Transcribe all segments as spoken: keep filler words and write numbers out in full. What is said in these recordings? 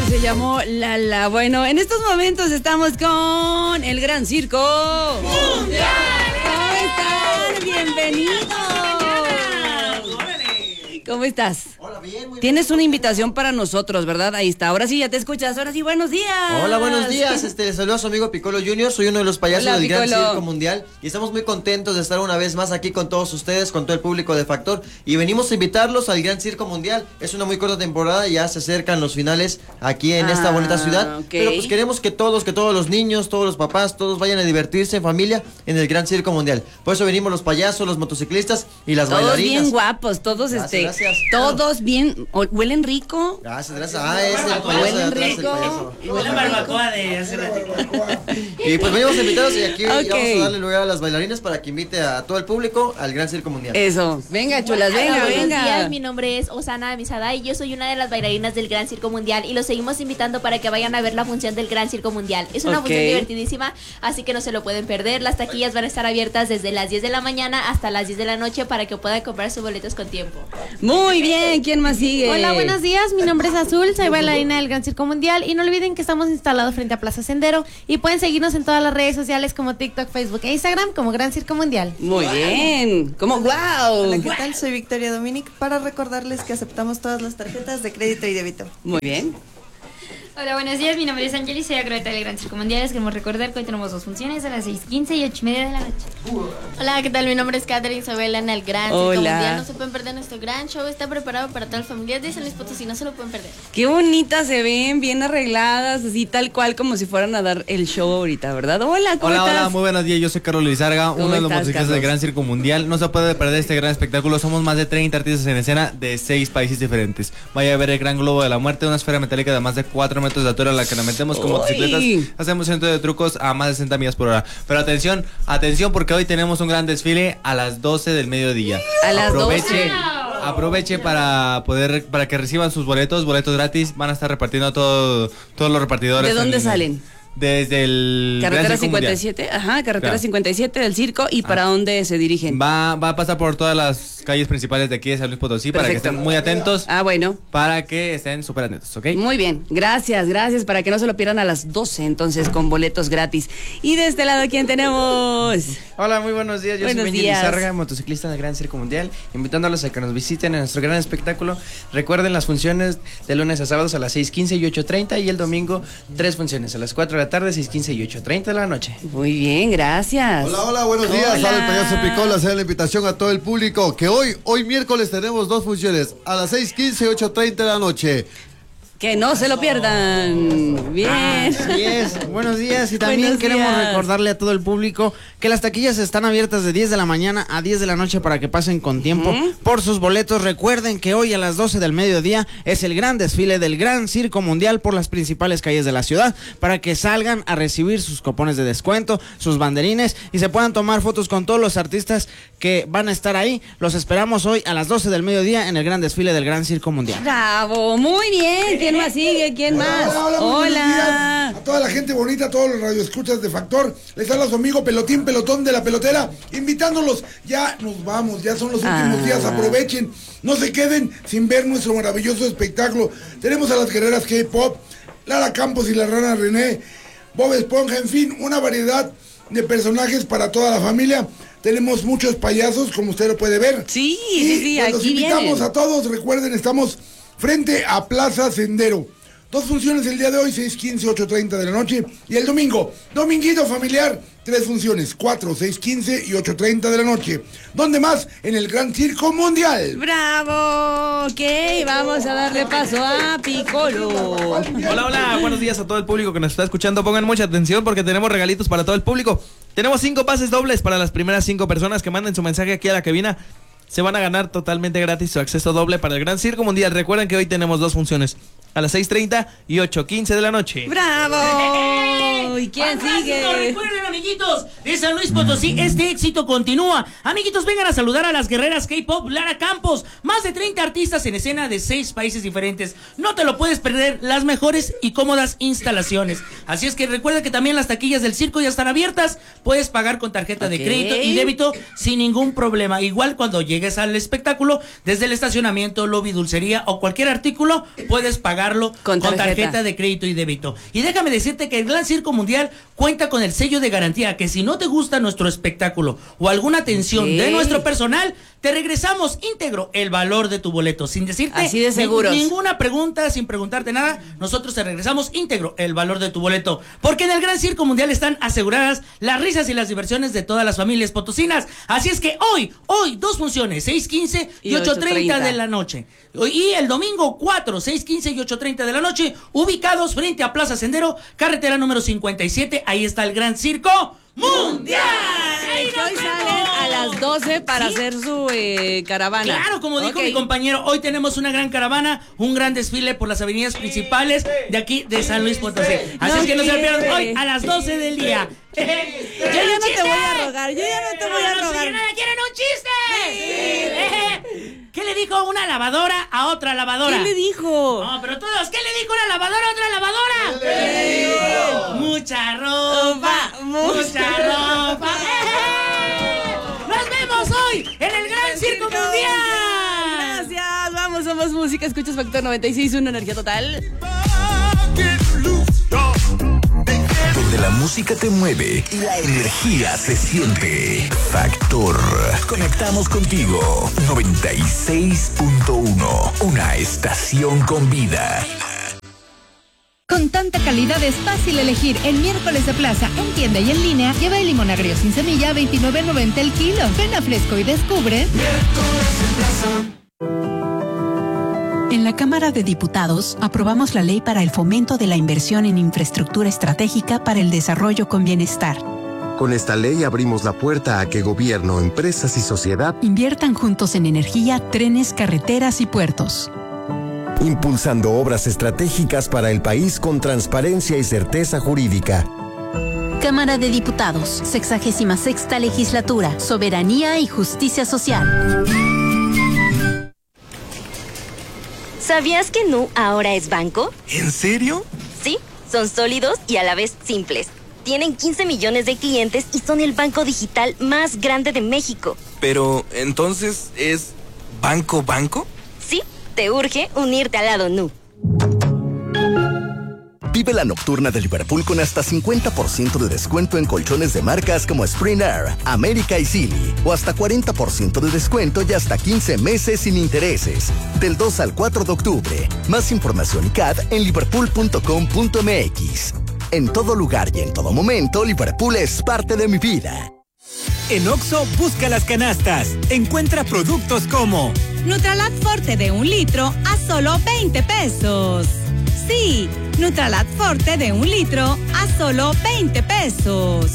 se llamó Lala. Bueno, en estos momentos estamos con el Gran Circo Mundial. ¿Cómo están? Bienvenidos. ¿Cómo estás? Hola, bien, muy Tienes bien. una invitación para nosotros, ¿verdad? Ahí está. Ahora sí, ya te escuchas. Ahora sí, buenos días. Hola, buenos días. Este, les saludo a su amigo Piccolo junior Soy uno de los payasos Hola, del Gran Piccolo. Circo Mundial. Y estamos muy contentos de estar una vez más aquí con todos ustedes, con todo el público de Factor. Y venimos a invitarlos al Gran Circo Mundial. Es una muy corta temporada, ya se acercan los finales aquí en Ah, esta bonita ciudad. ok. Pero pues queremos que todos, que todos los niños, todos los papás, todos vayan a divertirse en familia en el Gran Circo Mundial. Por eso venimos los payasos, los motociclistas y las Todos bailarinas. bien guapos, todos Gracias, este, gracias. todos bien, o- huelen rico. Gracias, gracias. Ah, es el payaso de Huelen atrás, el rico. payaso. Igual la barbacoa de hace ratito. Y pues venimos a invitarlos y aquí Ok. vamos a darle lugar a las bailarinas para que invite a todo el público al Gran Circo Mundial. Eso. Venga, chulas, Hola, venga, buenos venga. días, mi nombre es Osana Misada y yo soy una de las bailarinas del Gran Circo Mundial y los seguimos invitando para que vayan a ver la función del Gran Circo Mundial. Es una Ok. función divertidísima, así que no se lo pueden perder. Las taquillas van a estar abiertas desde las diez de la mañana hasta las diez de la noche para que puedan comprar sus boletos con tiempo. Muy bien, ¿quién más sigue? Hola, buenos días. Mi nombre es Azul, soy bailarina del Gran Circo Mundial y no olviden que estamos instalados frente a Plaza Sendero y pueden seguirnos en todas las redes sociales como TikTok, Facebook e Instagram como Gran Circo Mundial. Muy bien. ¿Cómo? ¡Wow! Hola, ¿qué tal? Soy Victoria Dominic para recordarles que aceptamos todas las tarjetas de crédito y débito. Muy bien. Hola, buenos días, mi nombre es Angeli, soy acrobata del Gran Circo Mundial. Les queremos recordar que hoy tenemos dos funciones a las seis quince y ocho y media de la noche. Hola, ¿qué tal? Mi nombre es Catherine, soy bailarina del Gran Circo Hola. Mundial. No se pueden perder nuestro gran show, está preparado para toda la familia de San Luis Potosí, no se lo pueden perder. Qué bonitas se ven, bien arregladas, así tal cual como si fueran a dar el show ahorita, ¿verdad? Hola, ¿cómo Hola, estás? hola, muy buenos días. Yo soy Carlos Lizarga, ¿Cómo uno de los estás, motociclistas del Carlos? Gran Circo Mundial. No se puede perder este gran espectáculo. Somos más de treinta artistas en escena de seis países diferentes. Vaya a ver el Gran Globo de la Muerte, una esfera metálica de más de cuatro metros de altura, a la que nos metemos con ¡Uy! motocicletas. Hacemos centro de trucos a más de sesenta millas por hora. Pero atención, atención, porque hoy tenemos un gran desfile a las doce del mediodía. A las Aproveche, doce. Aproveche para poder para que reciban sus boletos, boletos gratis. Van a estar repartiendo todo, todos los repartidores. ¿De dónde en- salen? Desde el Gran Carretera Circo Mundial. cincuenta y siete, ajá, carretera Claro. cincuenta y siete del circo. ¿Y para dónde se dirigen? Va, va a pasar por todas las calles principales de aquí de San Luis Potosí para que Perfecto. estén muy atentos, Ah, bueno. para que estén súper atentos, ¿ok? Muy bien, gracias, gracias, para que no se lo pierdan a las doce, entonces, con boletos gratis. Y de este lado, ¿quién tenemos? Hola, muy buenos días. Yo Buenos soy Benji días. Lizarga, motociclista del Gran Circo Mundial, invitándolos a que nos visiten en nuestro gran espectáculo. Recuerden las funciones de lunes a sábados a las seis quince y ocho treinta y el domingo tres funciones a las cuatro de la tarde, seis quince y ocho treinta de la noche. Muy bien, gracias. Hola, hola, buenos días. Hola. Sale el payaso Piccolo a hacer la invitación a todo el público que hoy, hoy miércoles tenemos dos funciones a las seis quince y ocho treinta de la noche. Que no se lo pierdan. Bien. Así es. Buenos días y también Buenos queremos días. recordarle a todo el público que las taquillas están abiertas de diez de la mañana a diez de la noche para que pasen con tiempo Ujú. por sus boletos. Recuerden que hoy a las doce del mediodía es el gran desfile del Gran Circo Mundial por las principales calles de la ciudad para que salgan a recibir sus cupones de descuento, sus banderines y se puedan tomar fotos con todos los artistas que van a estar ahí. Los esperamos hoy a las doce del mediodía en el gran desfile del Gran Circo Mundial. Bravo, muy bien. ¿Quién más sigue? ¿Quién más? Hola, hola, muy buenos días. Hola. A toda la gente bonita, a todos los radioescuchas de Factor. Les habla su amigo Pelotín Pelotón de la Pelotera, invitándolos. Ya nos vamos, ya son los últimos Ah. días, aprovechen. No se queden sin ver nuestro maravilloso espectáculo. Tenemos a las guerreras K-Pop, Lara Campos y la rana René, Bob Esponja, en fin, una variedad de personajes para toda la familia. Tenemos muchos payasos, como usted lo puede ver. Sí, Y, sí, sí, pues, los aquí invitamos vienen. a todos. Recuerden, estamos frente a Plaza Sendero. Dos funciones el día de hoy, seis quince, ocho treinta de la noche. Y el domingo, dominguito familiar, tres funciones, cuatro, seis quince y ocho treinta de la noche. ¿Dónde más? En el Gran Circo Mundial. Bravo. Ok, vamos a darle paso a Piccolo. Hola, hola, buenos días a todo el público que nos está escuchando. Pongan mucha atención porque tenemos regalitos para todo el público. Tenemos cinco pases dobles para las primeras cinco personas que manden su mensaje aquí a la cabina. Se van a ganar totalmente gratis su acceso doble para el Gran Circo Mundial. Recuerden que hoy tenemos dos funciones, a las seis treinta y ocho quince de la noche. Bravo. ¿Y quién sigue? Recuerden, amiguitos de San Luis Potosí, este éxito continúa. Amiguitos, vengan a saludar a las guerreras K-pop Lara Campos. Más de treinta artistas en escena de seis países diferentes. No te lo puedes perder, las mejores y cómodas instalaciones. Así es que recuerda que también las taquillas del circo ya están abiertas. Puedes pagar con tarjeta okay. de crédito y débito sin ningún problema. Igual cuando llegues al espectáculo, desde el estacionamiento, lobby, dulcería o cualquier artículo, puedes pagarlo con tarjeta. con tarjeta de crédito y débito. Y déjame decirte que el Gran Circo Mundial cuenta con el sello de garantía, que si no te gusta nuestro espectáculo o alguna atención okay. de nuestro personal, te regresamos íntegro el valor de tu boleto, sin decirte así de seguros. Ni, ninguna pregunta, sin preguntarte nada, nosotros te regresamos íntegro el valor de tu boleto, porque en el Gran Circo Mundial están aseguradas las risas y las diversiones de todas las familias potosinas. Así es que hoy, hoy, dos funciones, seis quince y, y ocho treinta de la noche. Y el domingo cuatro, seis quince y ocho treinta de la noche, ubicados frente a Plaza Sendero, carretera número cincuenta y siete, ahí está el Gran Circo Mundial. Hoy salen a las doce para ¿Sí? hacer su eh, caravana. Claro, como dijo okay. mi compañero, hoy tenemos una gran caravana, un gran desfile por las avenidas principales de aquí de San Luis Potosí. Así no es que no se lo pierdan hoy a las doce del día. Yo ya no te voy a rogar, yo ya no te voy a rogar. ¿Quieren un chiste? Sí. ¿Qué le dijo una lavadora a otra lavadora? ¿Qué le dijo? No, pero todos, ¿qué le dijo una lavadora a otra lavadora? ¿Qué le dijo? Mucha ropa, mucha ropa. ¡Nos vemos hoy en el Gran Circo Mundial! Gracias, vamos, somos música, escuchas Factor noventa y seis punto uno, energía total. Donde la música te mueve y la energía se siente. Factor. Conectamos contigo. noventa y seis punto uno. Una estación con vida. Con tanta calidad es fácil elegir. En Miércoles de Plaza, en tienda y en línea, lleva el limón agrio sin semilla a veintinueve noventa el kilo. Ven a Fresco y descubre. Miércoles de Plaza. En la Cámara de Diputados aprobamos la ley para el fomento de la inversión en infraestructura estratégica para el desarrollo con bienestar. Con esta ley abrimos la puerta a que gobierno, empresas y sociedad inviertan juntos en energía, trenes, carreteras y puertos. Impulsando obras estratégicas para el país con transparencia y certeza jurídica. Cámara de Diputados, sexagésima sexta legislatura, soberanía y justicia social. ¿Sabías que Nu ahora es banco? ¿En serio? Sí, son sólidos y a la vez simples. Tienen quince millones de clientes y son el banco digital más grande de México. Pero, ¿entonces es banco banco? Sí, te urge unirte al lado Nu. Vive la nocturna de Liverpool con hasta cincuenta por ciento de descuento en colchones de marcas como Spring Air, América y Silly. O hasta cuarenta por ciento de descuento y hasta quince meses sin intereses. Del dos al cuatro de octubre. Más información y C A D en liverpool punto com punto m x. En todo lugar y en todo momento, Liverpool es parte de mi vida. En Oxxo, busca las canastas. Encuentra productos como Nutralat Forte de un litro a solo veinte pesos. Sí, Nutralat Forte de un litro a solo veinte pesos.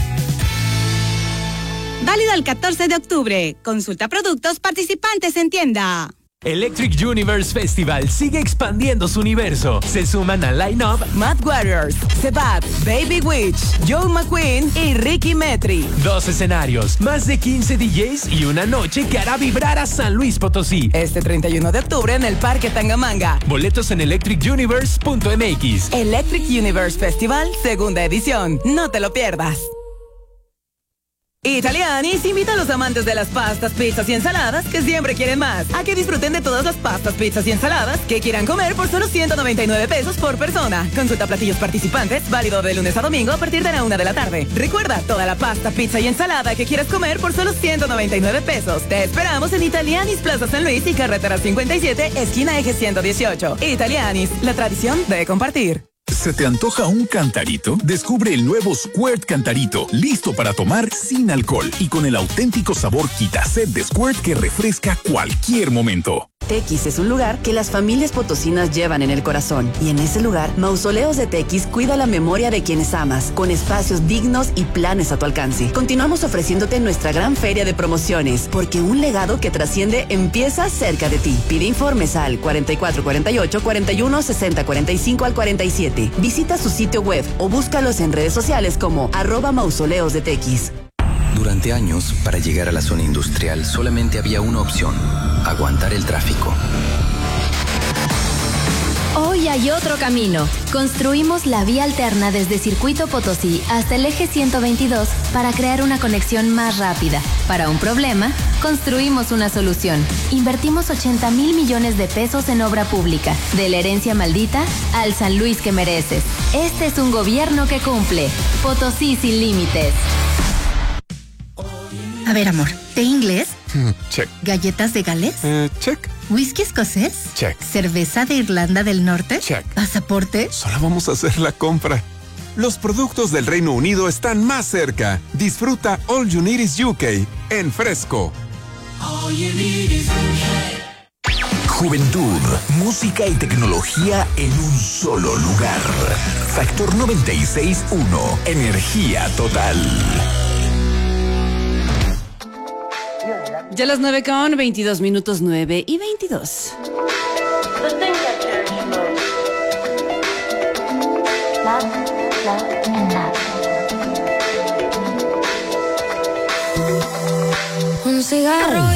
Válido el catorce de octubre. Consulta productos participantes en tienda. Electric Universe Festival sigue expandiendo su universo. Se suman al line-up Mad Warriors, Sebat, Baby Witch, Joe McQueen y Ricky Metri. Dos escenarios, más de quince D Js y una noche que hará vibrar a San Luis Potosí. Este treinta y uno de octubre en el Parque Tangamanga. Boletos en electric universe punto m x. Electric Universe Festival, segunda edición. No te lo pierdas. Italianis invita a los amantes de las pastas, pizzas y ensaladas que siempre quieren más a que disfruten de todas las pastas, pizzas y ensaladas que quieran comer por solo ciento noventa y nueve pesos por persona. Consulta platillos participantes, válido de lunes a domingo a partir de la una de la tarde. Recuerda, toda la pasta, pizza y ensalada que quieras comer por solo ciento noventa y nueve pesos. Te esperamos en Italianis, Plaza San Luis y carretera cincuenta y siete, esquina eje ciento dieciocho. Italianis, la tradición de compartir. ¿Se te antoja un cantarito? Descubre el nuevo Squirt Cantarito, listo para tomar sin alcohol y con el auténtico sabor Quita Sed de Squirt que refresca cualquier momento. Tequis es un lugar que las familias potosinas llevan en el corazón. Y en ese lugar, Mausoleos de Tequis cuida la memoria de quienes amas, con espacios dignos y planes a tu alcance. Continuamos ofreciéndote nuestra gran feria de promociones, porque un legado que trasciende empieza cerca de ti. Pide informes al cuarenta y cuatro cuarenta y ocho, cuarenta y uno, sesenta cuarenta y cinco al cuarenta y siete. Visita su sitio web o búscalos en redes sociales como arroba Mausoleos de Tequis. Durante años, para llegar a la zona industrial solamente había una opción: aguantar el tráfico. Hoy hay otro camino. Construimos la vía alterna desde Circuito Potosí hasta el eje ciento veintidós para crear una conexión más rápida. Para un problema, construimos una solución. Invertimos ochenta mil millones de pesos en obra pública. De la herencia maldita al San Luis que mereces. Este es un gobierno que cumple. Potosí sin límites. A ver, amor, ¿té inglés? Check. ¿Galletas de Gales? Uh, check. ¿Whisky escocés? Check. ¿Cerveza de Irlanda del Norte? Check. ¿Pasaporte? Solo vamos a hacer la compra. Los productos del Reino Unido están más cerca. Disfruta All You Need Is U K en Fresco. All you need is U K. Juventud, música y tecnología en un solo lugar. Factor noventa y seis punto uno. Energía total. Ya las nueve con veintidós minutos, nueve y veintidós. Un cigarro